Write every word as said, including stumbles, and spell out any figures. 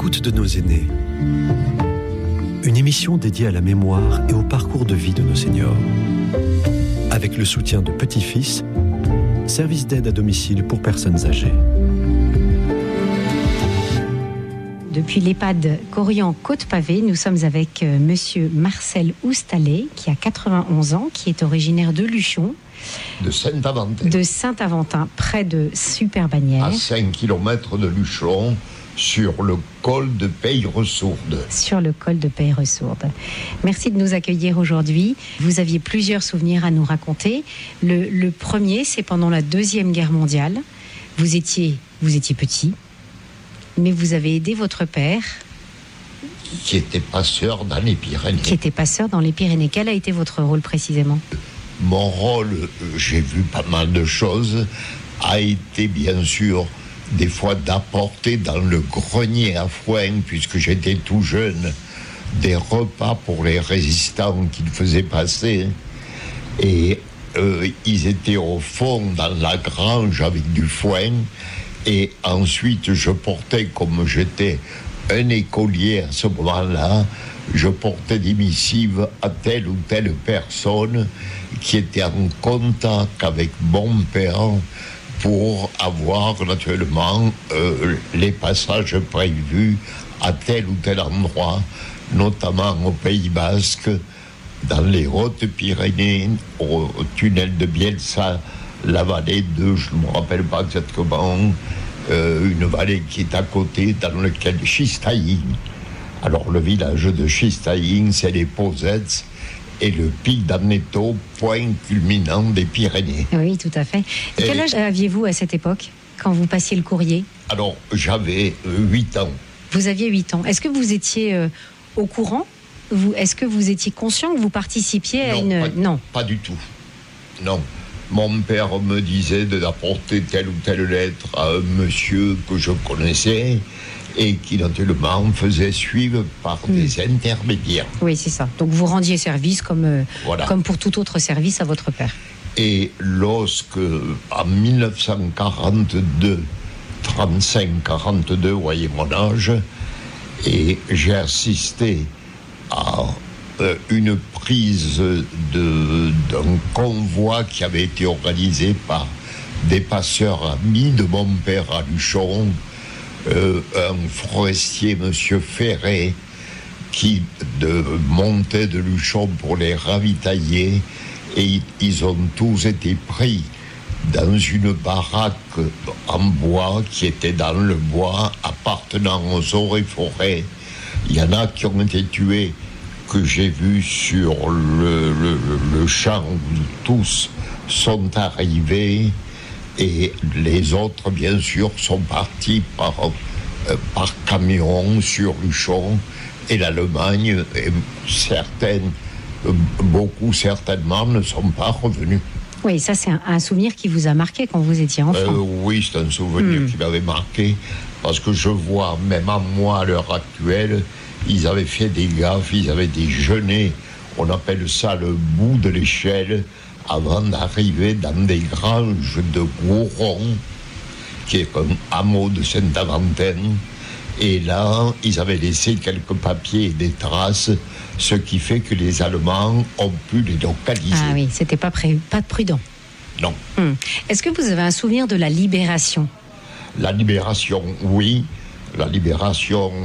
l'écoute de nos aînés. Une émission dédiée à la mémoire et au parcours de vie de nos seniors. Avec le soutien de Petit-Fils, service d'aide à domicile pour personnes âgées. Depuis l'EHPAD Corian-Côte-Pavée, nous sommes avec euh, monsieur Marcel Oustalet, qui a quatre-vingt-onze ans, qui est originaire de Luchon. De Saint-Aventin. De Saint-Aventin, près de Super-Bagnères. À cinq kilomètres de Luchon, sur le col de Peilleresourde. Sur le col de Peilleresourde. Merci de nous accueillir aujourd'hui. Vous aviez plusieurs souvenirs à nous raconter. Le, le premier, c'est pendant la Deuxième Guerre mondiale. Vous étiez, vous étiez petit, mais vous avez aidé votre père. Qui était passeur dans les Pyrénées. Qui était passeur dans les Pyrénées. Quel a été votre rôle précisément ? Mon rôle, j'ai vu pas mal de choses, a été bien sûr des fois d'apporter dans le grenier à foin, puisque j'étais tout jeune, des repas pour les résistants qu'ils faisaient passer. Et euh, ils étaient au fond dans la grange avec du foin. Et ensuite, je portais, comme j'étais un écolier à ce moment-là, je portais des missives à telle ou telle personne qui était en contact avec mon père pour avoir naturellement euh, les passages prévus à tel ou tel endroit, notamment au Pays Basque, dans les Hautes-Pyrénées, au, au tunnel de Bielsa, la vallée de, je ne me rappelle pas exactement, euh, une vallée qui est à côté, dans laquelle Chistaïn. Alors le village de Chistaïn, c'est les Posettes, et le pic d'Amneto, point culminant des Pyrénées. Oui, tout à fait. Et quel âge aviez-vous à cette époque, quand vous passiez le courrier ? Alors, j'avais huit ans. Vous aviez huit ans. Est-ce que vous étiez euh, au courant ? vous, Est-ce que vous étiez conscient que vous participiez à non, une... Pas, non, pas du tout. Non. Mon père me disait d'apporter telle ou telle lettre à un monsieur que je connaissais, et qui naturellement faisait suivre par mmh. des intermédiaires. Oui, c'est ça. Donc vous rendiez service comme, euh, voilà. comme pour tout autre service à votre père. Et lorsque, en dix-neuf cent quarante-deux, trente-cinq quarante-deux, vous voyez mon âge, et j'ai assisté à euh, une prise de, d'un convoi qui avait été organisé par des passeurs amis de mon père à Luchon, Euh, un forestier, monsieur Ferré, qui de, montait de Luchon pour les ravitailler, et ils ont tous été pris dans une baraque en bois qui était dans le bois appartenant aux eaux et forêts. Il y en a qui ont été tués, que j'ai vus sur le, le, le champ où tous sont arrivés. Et les autres, bien sûr, sont partis par, euh, par camion sur Luchon. Et l'Allemagne, et certaines, euh, beaucoup certainement, ne sont pas revenus. Oui, ça c'est un, un souvenir qui vous a marqué quand vous étiez enfant. Euh, oui, c'est un souvenir mmh. qui m'avait marqué. Parce que je vois, même à moi, à l'heure actuelle, ils avaient fait des gaffes, ils avaient déjeuné. On appelle ça le bout de l'échelle, avant d'arriver dans des granges de Gouron, qui est un hameau de Saint-Aventin. Et là, ils avaient laissé quelques papiers et des traces, ce qui fait que les Allemands ont pu les localiser. Ah oui, c'était pas, pré- pas prudent. Non. Hum. Est-ce que vous avez un souvenir de la libération ? La libération, oui. La libération...